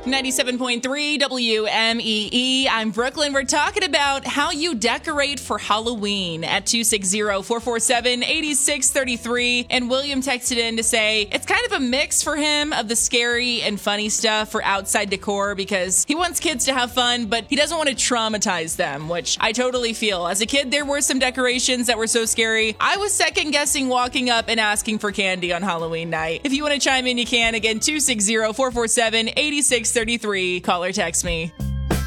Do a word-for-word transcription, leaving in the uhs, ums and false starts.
ninety-seven point three W M E E. I'm Brooklyn. We're talking about how you decorate for Halloween at two six zero, four four seven, eight six three three. And William texted in to say it's kind of a mix for him of the scary and funny stuff for outside decor because he wants kids to have fun, but he doesn't want to traumatize them, which I totally feel. As a kid, there were some decorations that were so scary. I was second guessing walking up and asking for candy on Halloween night. If you want to chime in, you can. Again, two six zero, four four seven, eight six three three. Call or text me.